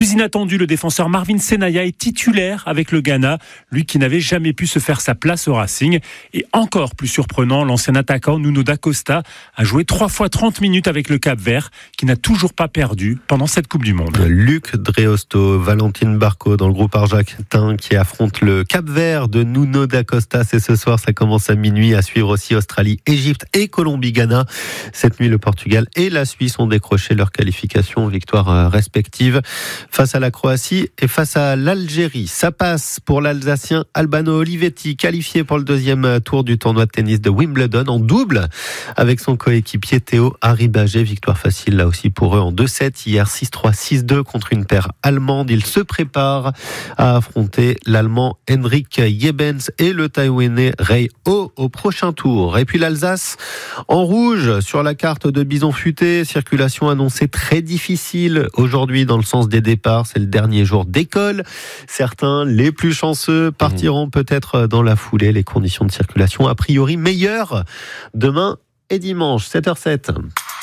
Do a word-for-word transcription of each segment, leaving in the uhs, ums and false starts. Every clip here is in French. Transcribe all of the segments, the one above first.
Plus inattendu, le défenseur Marvin Senaya est titulaire avec le Ghana, lui qui n'avait jamais pu se faire sa place au Racing. Et encore plus surprenant, l'ancien attaquant Nuno da Costa a joué trois fois trente minutes avec le Cap-Vert, qui n'a toujours pas perdu pendant cette Coupe du Monde. Luc Dreosto, Valentine Barco dans le groupe argentin qui affronte le Cap-Vert de Nuno da Costa. C'est ce soir, ça commence à minuit, à suivre aussi Australie, Égypte et Colombie-Ghana. Cette nuit, le Portugal et la Suisse ont décroché leur qualification, victoire respective face à la Croatie et face à l'Algérie. Ça passe pour l'Alsacien Albano Olivetti, qualifié pour le deuxième tour du tournoi de tennis de Wimbledon en double avec son coéquipier Théo Arribagé. Victoire facile là aussi pour eux en deux sept hier, six trois, six deux contre une paire allemande. Il se prépare à affronter l'Allemand Henrik Jebens et le Taïwanais Rei Ho au prochain tour. Et puis l'Alsace en rouge sur la carte de Bison Futé. Circulation annoncée très difficile aujourd'hui dans le sens des départs. C'est le dernier jour d'école. Certains, les plus chanceux, partiront mmh. peut-être dans la foulée. Les conditions de circulation a priori meilleures demain et dimanche, sept heures sept.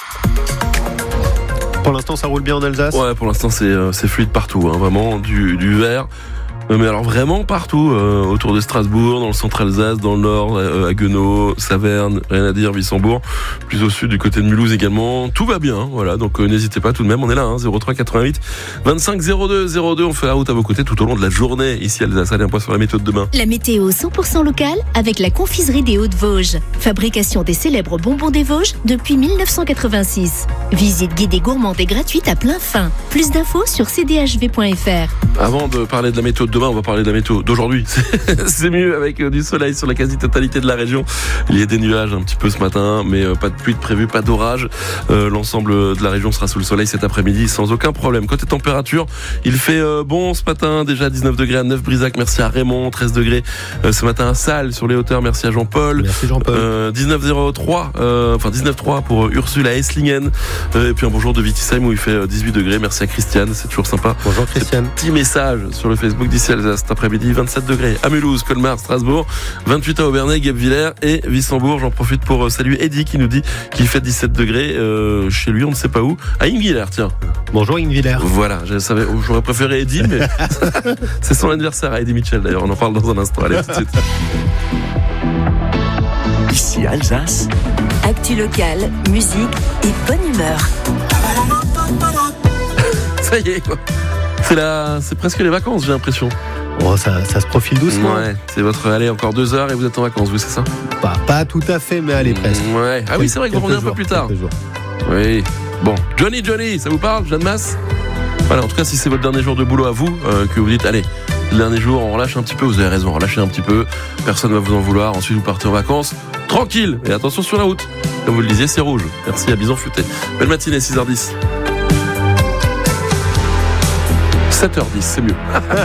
Pour l'instant, ça roule bien en Alsace ? Ouais, pour l'instant, c'est, c'est fluide partout, hein, vraiment, du, du vert. Mais alors vraiment partout, euh, autour de Strasbourg, dans le centre Alsace, dans le nord, euh, à Guenau, Saverne, rien à dire, Wissembourg, plus au sud du côté de Mulhouse également. Tout va bien, voilà, donc euh, n'hésitez pas tout de même, on est là, hein, zéro trois quatre-vingt-huit vingt-cinq zéro deux zéro deux, on fait la route à vos côtés tout au long de la journée, ici à Alsace. Allez, un point sur la météo de demain. La météo cent pour cent locale avec la confiserie des Hauts-de-Vosges. Fabrication des célèbres bonbons des Vosges depuis dix-neuf cent quatre-vingt-six. Visite guidée gourmande et gratuite à plein fin. Plus d'infos sur c d h v point f r. Avant de parler de la météo de demain, on va parler de la météo d'aujourd'hui. C'est mieux avec du soleil sur la quasi-totalité de la région. Il y a des nuages un petit peu ce matin, mais pas de pluie de prévu, pas d'orage. Euh, l'ensemble de la région sera sous le soleil cet après-midi sans aucun problème. Côté température, il fait euh, bon ce matin, déjà dix-neuf degrés à Neuf-Brisac. Merci à Raymond. treize degrés euh, ce matin à Salles sur les hauteurs. Merci à Jean-Paul. Merci Jean-Paul. Euh, dix-neuf zéro trois, euh, enfin dix-neuf trois pour Ursule à Esslingen. Euh, et puis un bonjour de Vitisheim où il fait dix-huit degrés. Merci à Christiane, c'est toujours sympa. Bonjour Christiane. Petit message sur le Facebook d'ici Alsace cet après-midi, vingt-sept degrés à Mulhouse, Colmar, Strasbourg, vingt-huit à Aubernais, Guebwiller et Wissembourg. J'en profite pour saluer Eddy qui nous dit qu'il fait dix-sept degrés euh, chez lui, on ne sait pas où, à Ingwiller, tiens. Bonjour Ingwiller. Voilà, je savais, j'aurais préféré Eddy, mais c'est son anniversaire à Eddy Mitchell d'ailleurs, on en parle dans un instant. Allez, tout de suite. Ici Alsace. Actu locale, musique et bonne humeur. Ça y est, quoi. C'est, la... c'est presque les vacances, j'ai l'impression. Oh, ça, ça se profile doucement. Ouais, c'est votre allez encore deux heures et vous êtes en vacances, vous, c'est ça ? Pas, pas tout à fait, mais allez, presque. Ouais. Ah oui, c'est vrai que vous revenez un peu plus tard. Oui. Bon, Johnny, Johnny, ça vous parle, Jeanne Masse ? Voilà, en tout cas, si c'est votre dernier jour de boulot à vous, euh, que vous dites, allez, le dernier jour, on relâche un petit peu, vous avez raison, relâchez un petit peu, personne ne va vous en vouloir, ensuite vous partez en vacances, tranquille, et attention sur la route. Comme vous le disiez, c'est rouge. Merci à Bison Futé. Belle matinée, six heures dix. sept heures dix, c'est mieux.